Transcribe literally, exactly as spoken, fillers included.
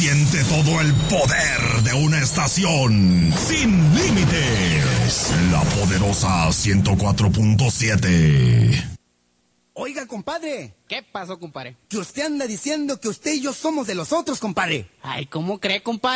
Siente todo el poder de una estación sin límites. La poderosa ciento cuatro punto siete. Oiga, compadre. ¿Qué pasó, compadre? Que usted anda diciendo que usted y yo somos de los otros, compadre. Ay, ¿cómo cree, compadre?